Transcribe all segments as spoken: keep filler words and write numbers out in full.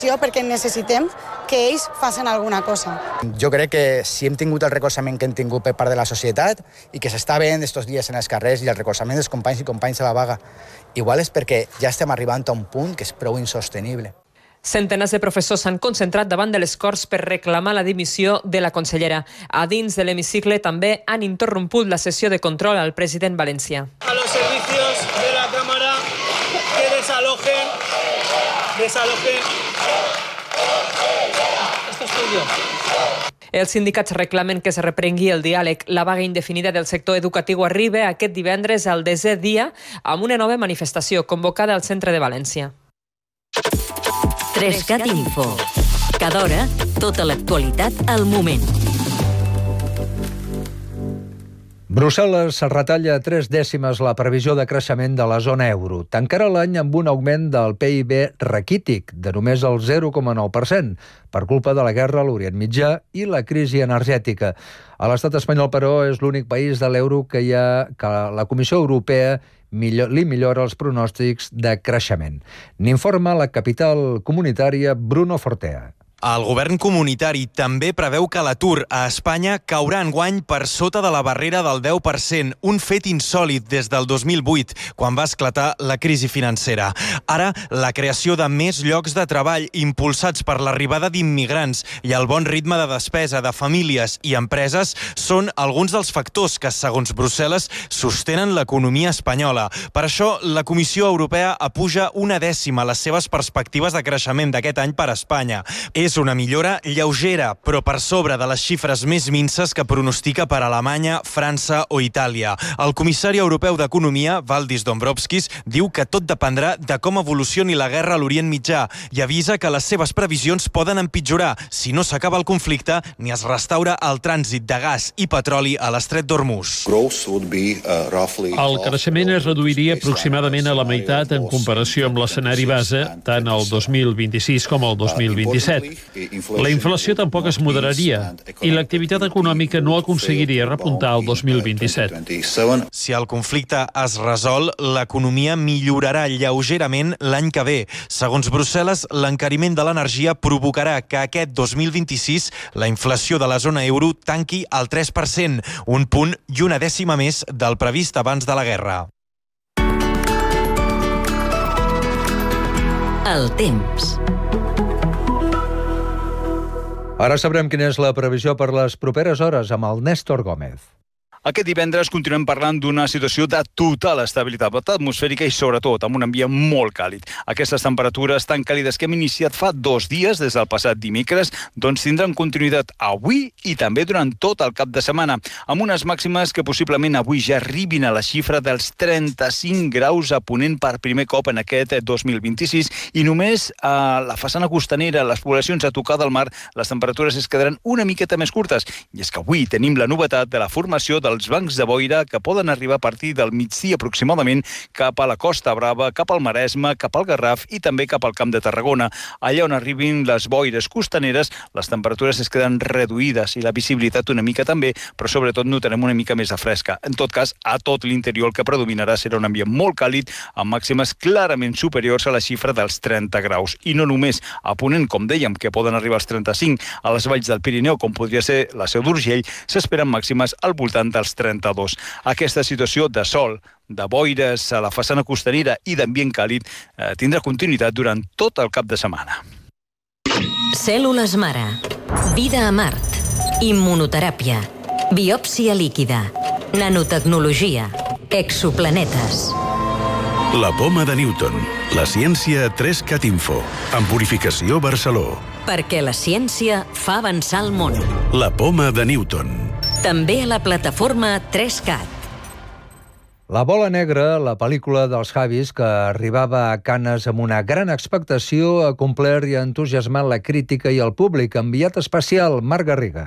perquè necessitem que ells facin alguna cosa. Jo crec que si hem tingut el recolzament que hem tingut per part de la societat i que s'està veient estos dies en els carrers i el recolzament dels companys i companys a la vaga, igual és perquè ja estem arribant a un punt que és prou insostenible. Centenars de professors s'han concentrat davant de les Corts per reclamar la dimissió de la consellera. A dins de l'hemicicle també han interromput la sessió de control al president valencià. A los servicios de la Cámara que desalojen, desalojen. Esto es tuyo. Els sindicats reclamen que se reprengui el diàleg. La vaga indefinida del sector educatiu arriba aquest divendres al desè dia amb una nova manifestació convocada al centre de València. tres cat Info. Cada hora, tota l'actualitat al moment. Brussel·les retalla tres dècimes la previsió de creixement de la zona euro. Tancarà l'any amb un augment del P I B raquític de només el zero coma nou per cent per culpa de la guerra a l'Orient Mitjà i la crisi energètica. A l'estat espanyol, però, és l'únic país de l'euro que, hi ha, que la Comissió Europea millor, li millora els pronòstics de creixement. N'informa la capital comunitària Bruno Fortea. El govern comunitari també preveu que l'atur a Espanya caurà enguany per sota de la barrera del deu per cent, un fet insòlit des del dos mil vuit, quan va esclatar la crisi financera. Ara, la creació de més llocs de treball impulsats per l'arribada d'immigrants i el bon ritme de despesa de famílies i empreses són alguns dels factors que, segons Brussel·les, sostenen l'economia espanyola. Per això, la Comissió Europea apuja una dècima les seves perspectives de creixement d'aquest any per a Espanya. És una millora lleugera, però per sobre de les xifres més minces que pronostica per a Alemanya, França o Itàlia. El comissari europeu d'Economia, Valdis Dombrovskis, diu que tot dependrà de com evolucioni la guerra a l'Orient Mitjà i avisa que les seves previsions poden empitjorar si no s'acaba el conflicte ni es restaura el trànsit de gas i petroli a l'estret d'Hormuz. El creixement es reduiria aproximadament a la meitat en comparació amb l'escenari base, tant el dos mil vint-i-sis com el dos mil vint-i-set. La inflació tampoc es moderaria i l'activitat econòmica no aconseguiria repuntar el dos mil vint-i-set. Si el conflicte es resol, l'economia millorarà lleugerament l'any que ve. Segons Brussel·les, l'encariment de l'energia provocarà que aquest dos mil vint-i-sis la inflació de la zona euro tanqui al tres per cent, un punt i una dècima més del previst abans de la guerra. El temps. Ara sabrem quina és la previsió per les properes hores amb el Néstor Gómez. Aquest divendres continuem parlant d'una situació de total estabilitat atmosfèrica i sobretot amb un ambient molt càlid. Aquestes temperatures tan càlides que hem iniciat fa dos dies des del passat dimecres doncs tindran continuïtat avui i també durant tot el cap de setmana, amb unes màximes que possiblement avui ja arribin a la xifra dels trenta-cinc graus a Ponent per primer cop en aquest dos mil vint-i-sis i només a la façana costanera, les poblacions a tocar del mar, les temperatures es quedaran una miqueta més curtes. I és que avui tenim la novetat de la formació de els bancs de boira que poden arribar a partir del migdia aproximadament cap a la Costa Brava, cap al Maresme, cap al Garraf i també cap al Camp de Tarragona. Allà on arribin les boires costaneres, les temperatures es queden reduïdes i la visibilitat una mica també, però sobretot notarem una mica més de fresca. En tot cas, a tot l'interior el que predominarà serà un ambient molt càlid, amb màximes clarament superiors a la xifra dels trenta graus. I no només a Ponent, com dèiem, que poden arribar als trenta-cinc, a les valls del Pirineu, com podria ser la Seu d'Urgell, s'esperen màximes al voltant dels trenta-dos. Aquesta situació de sol, de boires a la façana costanera i d'ambient càlid eh, tindrà continuïtat durant tot el cap de setmana. Cèl·lules mare. Vida a Mart. Immunoteràpia. Biòpsia líquida. Nanotecnologia. Exoplanetes. La poma de Newton. La ciència tres cat Info. En Purificació Barceló. Perquè la ciència fa avançar el món. La poma de Newton. També a la plataforma tres cat. La bola negra, la pel·lícula dels Javis, que arribava a Canes amb una gran expectació, ha complert i ha entusiasmat la crítica i el públic. Enviat especial, Marc Garriga.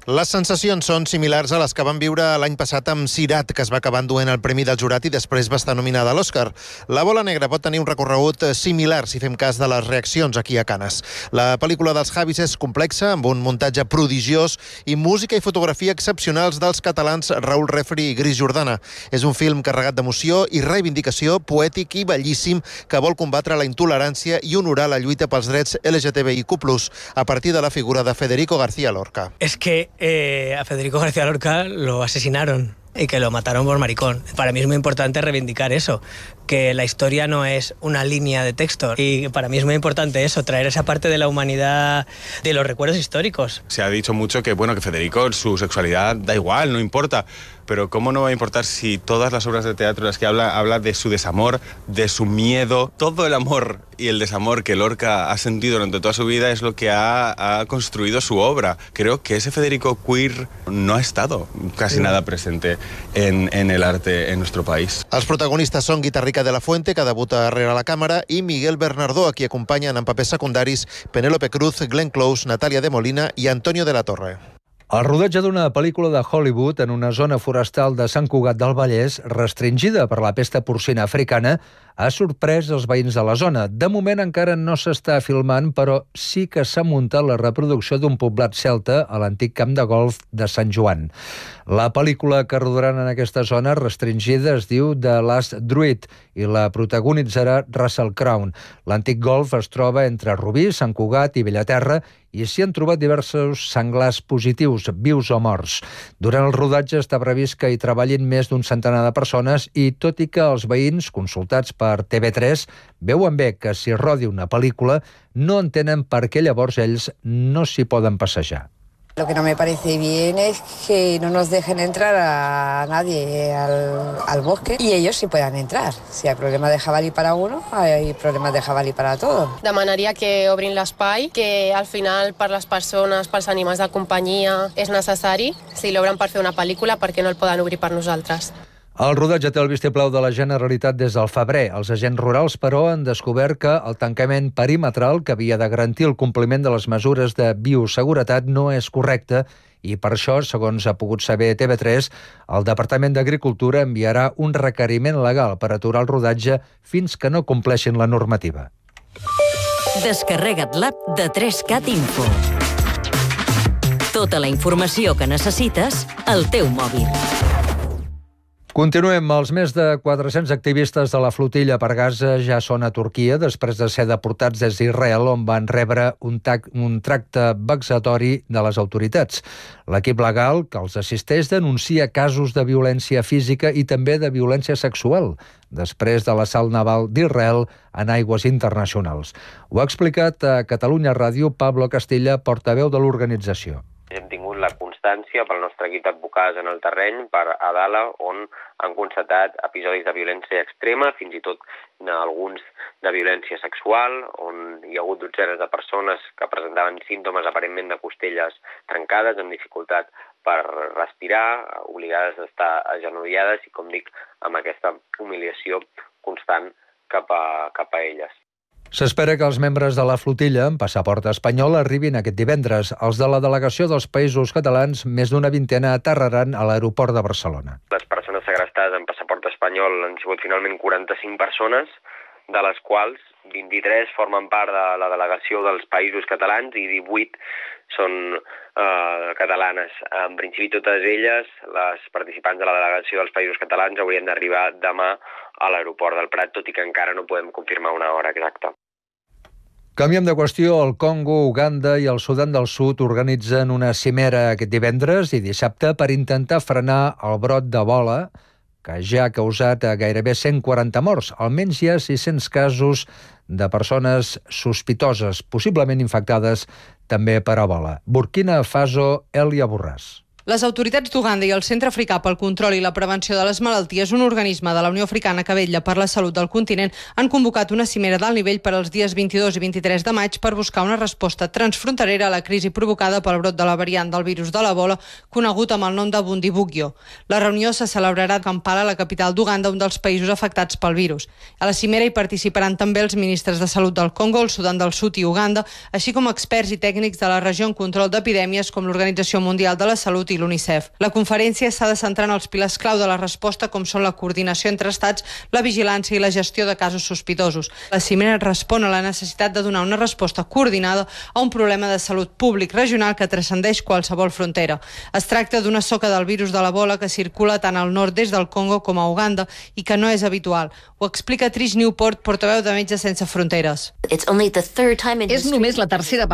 Les sensacions són similars a les que van viure l'any passat amb Sirat, que es va acabar enduent el Premi del Jurat i després va estar nominada a l'Oscar. La Bola Negra pot tenir un recorregut similar si fem cas de les reaccions aquí a Canes. La pel·lícula dels Javis és complexa, amb un muntatge prodigiós i música i fotografia excepcionals dels catalans Raül Refri i Gris Jordana. És un film carregat d'emoció i reivindicació, poètic i bellíssim, que vol combatre la intolerància i honorar la lluita pels drets L G T B I Q plus, a partir de la figura de Federico García Lorca. És que Eh, a Federico García Lorca lo asesinaron y que lo mataron por maricón. Para mí es muy importante reivindicar eso, que la historia no es una línea de texto, y para mí es muy importante eso, traer esa parte de la humanidad, de los recuerdos históricos. Se ha dicho mucho que, bueno, que Federico, su sexualidad da igual, no importa, pero ¿cómo no va a importar si todas las obras de teatro en las que habla, habla de su desamor, de su miedo? Todo el amor y el desamor que Lorca ha sentido durante toda su vida es lo que ha, ha construido su obra. Creo que ese Federico queer no ha estado casi nada presente en, en el arte en nuestro país. Els protagonistes són Guitarrica de la Fuente, que debuta darrere la càmera, i Miguel Bernardó, a qui acompanyen en papers secundaris Penélope Cruz, Glenn Close, Natàlia de Molina i Antonio de la Torre. El rodatge d'una pel·lícula de Hollywood en una zona forestal de Sant Cugat del Vallès, restringida per la pesta porcina africana, ha sorprès els veïns de la zona. De moment encara no s'està filmant, però sí que s'ha muntat la reproducció d'un poblat celta a l'antic camp de golf de Sant Joan. La pel·lícula que rodaran en aquesta zona restringida es diu The Last Druid i la protagonitzarà Russell Crowe. L'antic golf es troba entre Rubí, Sant Cugat i Bellaterra, i s'hi han trobat diversos senglars positius, vius o morts. Durant el rodatge està previst que hi treballin més d'un centenar de persones i, tot i que els veïns, consultats per T V tres, veuen bé que s'hi rodi una pel·lícula, no entenen per què llavors ells no s'hi poden passejar. Lo que no me parece bien es que no nos dejen entrar a nadie al, al bosque y ellos sí puedan entrar. Si hay problemas de jabalí para uno, hay problemas de jabalí para todos. Demanaria que obrin l'espai, que al final per les persones, pels animals de companyia, és necessari. Si l'obren per fer una pel·lícula, per què no el poden obrir per nosaltres? El rodatge té el vistiplau de la Generalitat des del febrer. Els agents rurals, però, han descobert que el tancament perimetral, que havia de garantir el compliment de les mesures de bioseguretat, no és correcte i per això, segons ha pogut saber T V tres, el Departament d'Agricultura enviarà un requeriment legal per aturar el rodatge fins que no compleixin la normativa. Descarrega't l'app de tres cat Info. Tota la informació que necessites al teu mòbil. Continuem. Els més de quatre-cents activistes de la flotilla per Gaza ja són a Turquia després de ser deportats des d'Israel, on van rebre un, tac, un tracte vexatori de les autoritats. L'equip legal que els assisteix denuncia casos de violència física i també de violència sexual després de l'assalt naval d'Israel en aigües internacionals. Ho ha explicat a Catalunya Ràdio Pablo Castilla, portaveu de l'organització. Hem tingut la constància pel nostre equip d'advocats en el terreny per Adala, on han constatat episodis de violència extrema, fins i tot alguns de violència sexual, on hi ha hagut dotzenes de persones que presentaven símptomes aparentment de costelles trencades, amb dificultat per respirar, obligades a estar agenollades i, com dic, amb aquesta humiliació constant cap a, cap a elles. S'espera que els membres de la flotilla amb passaport espanyol arribin aquest divendres. Els de la delegació dels Països Catalans, més d'una vintena, aterraran a l'aeroport de Barcelona. Les persones segrestades amb passaport espanyol han sigut finalment quaranta-cinc persones, de les quals vint-i-tres formen part de la delegació dels Països Catalans i divuit són eh, catalanes. En principi, totes elles, les participants de la delegació dels Països Catalans, haurien d'arribar demà a l'aeroport del Prat, tot i que encara no podem confirmar una hora exacta. Canviem de qüestió. El Congo, Uganda i el Sudan del Sud organitzen una cimera aquest divendres i dissabte per intentar frenar el brot d'Ebola, que ja ha causat gairebé cent quaranta morts. Almenys hi ha sis-cents casos de persones sospitoses, possiblement infectades també per Ebola. Burkina Faso, Elia Borràs. Les autoritats d'Uganda i el Centre Africà pel Control i la Prevenció de les Malalties, un organisme de la Unió Africana que vetlla per la salut del continent, han convocat una cimera d'alt nivell per als dies vint-i-dos i vint-i-tres de maig per buscar una resposta transfronterera a la crisi provocada pel brot de la variant del virus de l'Ebola, conegut amb el nom de Bundibugyo. La reunió se celebrarà a Kampala, la capital d'Uganda, un dels països afectats pel virus. A la cimera hi participaran també els ministres de Salut del Congo, el Sudan del Sud i Uganda, així com experts i tècnics de la regió en control d'epidèmies com l'Organització Mundial de la Salut i l'UNICEF. La conferència s'ha de centrar en els pilars clau de la resposta, com són la coordinació entre estats, la vigilància i la gestió de casos sospitosos. La cimera respon a la necessitat de donar una resposta coordinada a un problema de salut públic regional que transcendeix qualsevol frontera. Es tracta d'una soca del virus de l'Ebola que circula tant al nord-est del Congo com a Uganda i que no és habitual. Ho explica Trish Newport, portaveu de Metges Sense Fronteres. És només la tercera